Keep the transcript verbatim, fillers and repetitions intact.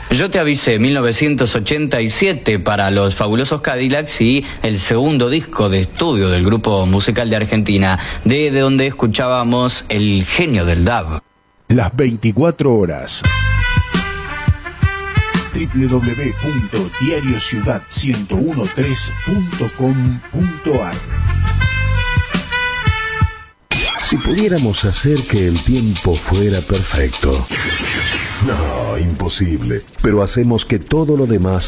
Yo te avisé, mil novecientos ochenta y siete para los Fabulosos Cadillacs y el segundo disco de estudio del grupo musical de Argentina, de, de donde escuchábamos El genio del dub. Las veinticuatro horas. doble u doble u doble u punto diario ciudad ciento trece punto com punto ar. Si pudiéramos hacer que el tiempo fuera perfecto. No, imposible. Pero hacemos que todo lo demás